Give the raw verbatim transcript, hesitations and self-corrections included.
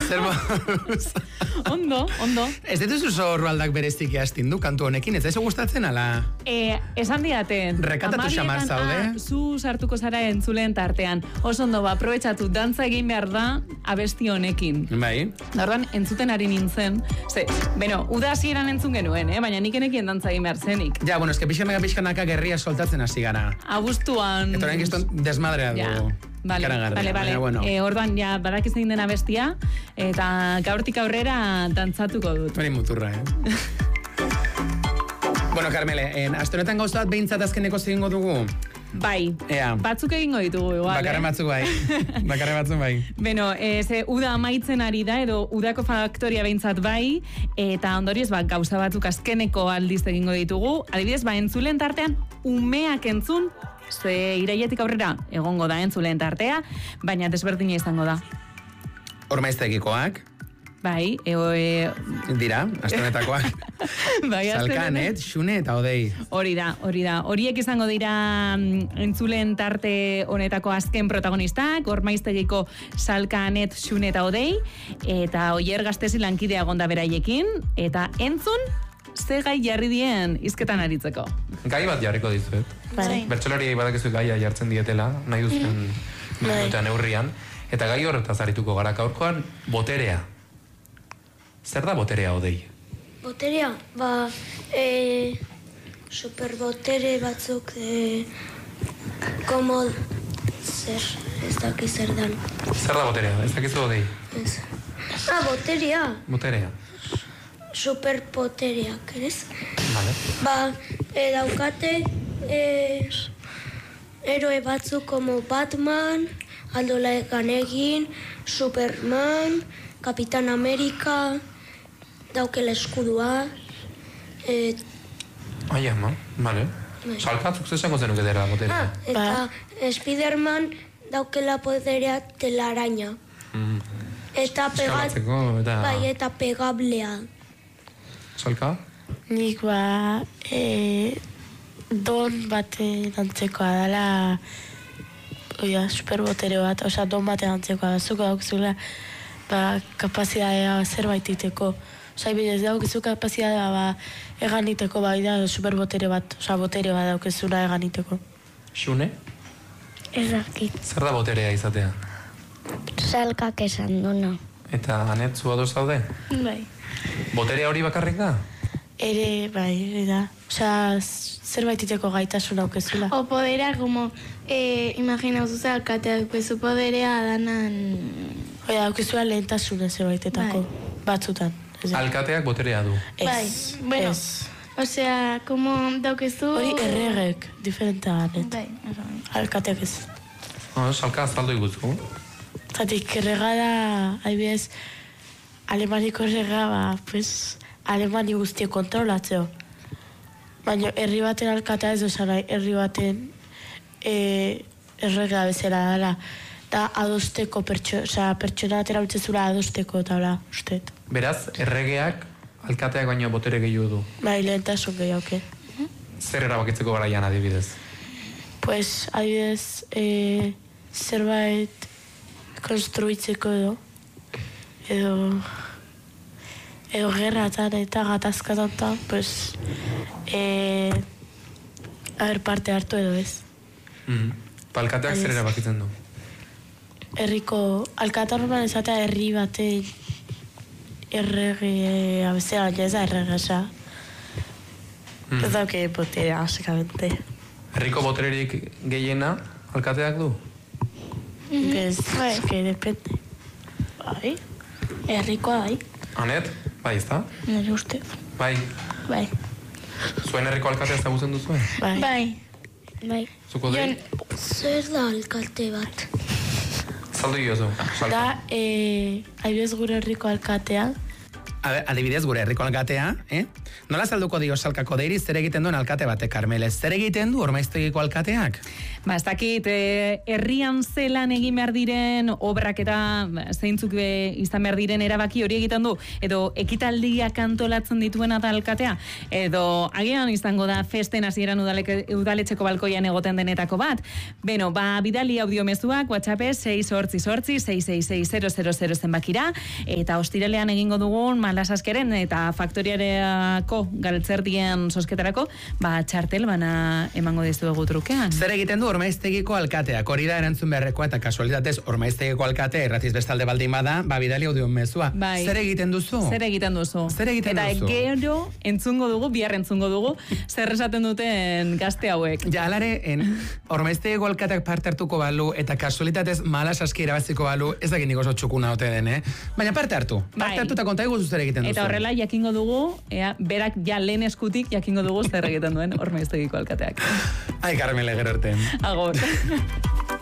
Zer moduz? Ondo, ondo. Ez dituzu zorrualdak bereziki hastin du kantu honekin, ez daizu gustatzen ala? E, esan diaten. Rekatatu xamar zaude. Ah, zu sartuko zara entzuleen tartean. Oso ondo, ba, aprobetxatu, dantza egin behar da abesti honekin. Bai. Orduan, entzuten ari nintzen. Ze, beno, uda hasieran entzun genuen, eh? Baina nik enekien dantza egin behar zenik. Ja, bueno, eske pixkanaka pixkanaka gerria soltatzen hasi gara. Abuztuan... Eta orain gizton desmadrea du. Ja. Vale, vale, vale. Bueno. E, orduan, ja, badakiz egin dena bestia, eta gaurtik aurrera dantzatuko dut. Hori muturra, eh? Bueno, Carmele, en, aste honetan gauza bat behintzat azkeneko zegingo dugu? Bai, Ea. batzuk egingo ditugu igual, Bakarren batzuk bai. Bakarren batzuk bai. Beno, e, ze uda amaitzen ari da, edo udako faktoria behintzat bai, eta ondorioz, ba, gauza batzuk azkeneko aldiz egingo ditugu. Adibidez, ba, entzulen tartean, umeak entzun, ze iraietik aurrera egongo da entzulen tartea, baina desberdina izango da. Ormaiztegikoak. Bai, eo... E... Dira, astonetakoak. Bai, Salkanet, Xune eta Odei. Hori da, hori da. Horiek izango dira entzulen tarte honetako azken protagonistak, Ormaiztegiko Salkanet, Xune eta Odei, eta Oier Gaztezi lankidea gonda beraiekin, eta entzun, ze gai jarri dien izketan aritzeko. Gai bat jarriko dizuet. Bai. Bertsolari badakizu gaia jartzen dietela, nahi duzen minuta neurrian, eta gai horretaz arituko gara gaurkoan boterea. Zer da boterea, Odei? Boterea, ba, e, superbotere batzuk, e, komo, zer, ez daki zer dan. Zer da boterea? Ez dakizu, Odei? Ez. Ah, boterea, Boterea. superbotereak, ez? Vale. Ba, e, daukate, e, eroe batzuk, como Batman, Aldola Ganegin, Superman, Kapitan Amerika, daukela eskudua, e, Ai, ama, vale. Salkatzuk zesango zenuke dela boterea. ah, eta Spiderman daukela poderea telaraina. Mm. Eta pegat, Eskalatzeko, eta... bai, eta pegablea. Salka? Nik ba, e, don bate antzekoa dela, oia, superbotere bat, osea, don bate antzekoa da, zuko daukzula, ba, kapazitatea zerbait iteko. Osea, bidez daukizu kapazitatea, ba, eganiteko, bai da, superbotere bat, osea, botere bat daukizuna eganiteko. Xune? Ez dakit. Zer da boterea izatea? Salkak esan duna. Eta anet zu ados zaude? Bai. Boterea hori bakarrik da? Ere, bai, ere da. Osea, zerbait iteko gaitasun daukizula. O podera, como, eh, imagina, uzuza alkatea, pues su poderea danan... Oia, daukizula lehentasuna zerbaitetako, batzutan. Alkateak boterea du. Ez, Bai, bueno, ez. osea, como daukezu... Hori erregek, diferentea ganet. Bai, Alkateak ez. Oh, salka azaldu iguzu. Zatik, errega da, haibidez, alemaniko errega, ba, pues, alemani guztiek kontrolatzeo. Baina, herri baten alkatea ez duzan nahi, herri baten e, errega bezala dara. Da, adosteko, pertso, oza, pertsona atera bitzezula adosteko, eta bla, usteet. Beraz, erregeak alkateak baino botere gehiago du. Bai, lehentasun gehiago, Zer erabakitzeko garaian adibidez? Pues, adibidez, e, zerbait konstruitzeko edo, edo, edo gerratan eta gatazkatan, pues, e, haber parte hartu edo ez. Mm. Alkateak zer erabakitzen du? Herriko, alkata normal ezatea herri batein errege abezea, baina ez da erregesa. Mm. Ez dauke boterea, básicamente. Herriko botererik gehiena alkateak du? Ez, ez que depende. Bai, herrikoa bai. Anet, bai ez da? Nire uste. Bai. Bai. Zuen herriko alkatea ezagutzen duzuen? Bai. Bai. Bai. Zuko dei? Zer da alkate bat? Zaldu iozu. Da, eh, haibidez gure herriko alkatea. Adibidez gure herriko alkatea, eh? Nola salduko dio salkako deiri zer egiten duen alkate batek, Carmele? Zer egiten du Ormaiztegiko alkateak? Ba, ez dakit, eh, herrian zelan egin behar diren obrak eta zeintzuk be, izan behar diren erabaki hori egiten du, edo ekitaldiak antolatzen dituen eta alkatea, edo agian izango da festen hasieran udaleke, udaletxeko balkoian egoten denetako bat. Beno, ba, bidali audio mezuak, WhatsApp sei sortzi sortzi sei sei sei zero zero zero zenbakira, eta ostiralean egingo dugun Malasaskeren eta faktoriareako galtzerdien sosketarako, ba, txartel bana emango dizuegu trukean. Zer egiten du Ormaiztegiko alkateak? Hori da erantzun beharrekoa eta kasualitatez Ormaiztegiko alkatea erratiz bestalde baldin bada, ba, bidali audio mezua. Bai. Zer egiten duzu? Zer egiten duzu? Zer egiten eta duzu? Eta gero entzungo dugu, bihar entzungo dugu, zer esaten duten gazte hauek. Ja, alare, en Ormaiztegiko alkateak parte hartuko balu eta kasualitatez Malasaski irabaziko balu, ez dakit nik oso txukuna ote den, eh? Baina parte hartu. Parte Bai. hartu eta konta iguzu zer egiten duzu. Eta horrela jakingo dugu, ea, berak ja lehen eskutik jakingo dugu zer egiten duen Ormaiztegiko alkateak. Ai, Carmele, gero arte. Agor.